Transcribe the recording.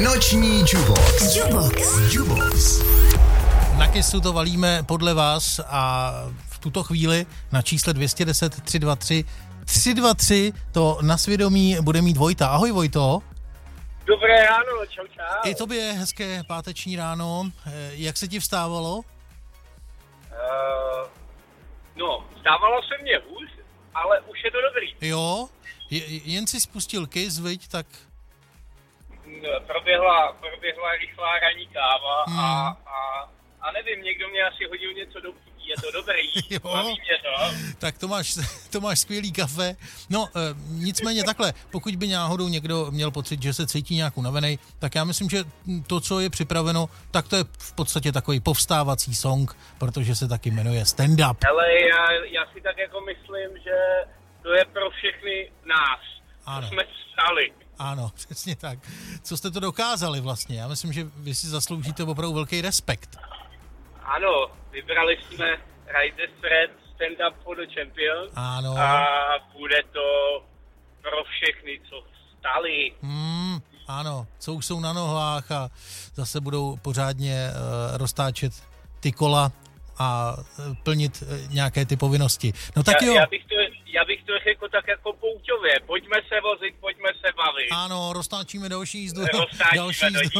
Noční Jubox. Na Kissu to valíme podle vás a v tuto chvíli na čísle 210 323 323 to na svědomí bude mít Vojta. Ahoj Vojto. Dobré ráno, čau. I tobě hezké páteční ráno. Jak se ti vstávalo? Vstávalo se mě hůř, ale už je to dobrý. Jo? Jen si spustil Kiss, viď, tak... Proběhla rychlá ranní káva a nevím, někdo mě asi hodil něco do pití, je to dobrý, baví mě to. Tak to máš skvělý kafe. No, nicméně takhle, pokud by náhodou někdo měl pocit, že se cítí nějak unavený, tak já myslím, že to, co je připraveno, tak to je v podstatě takový povstávací song, protože se taky jmenuje Stand Up. Ale já si tak jako myslím, že to je pro všechny nás. Ano. Jsme vstali. Ano, přesně tak. Co jste to dokázali vlastně? Já myslím, že vy si zasloužíte opravdu velký respekt. Ano, vybrali jsme Rise the Thread Stand Up for the Champion. Ano. A bude to pro všechny, co vstali. Ano, co už jsou na nohách a zase budou pořádně roztáčet ty kola a plnit nějaké ty povinnosti. No tak jo. Já bych to řekl tak jako pouťově. Pojďme se vozit, pojďme se bavit. Ano, roztáčíme další jízdu.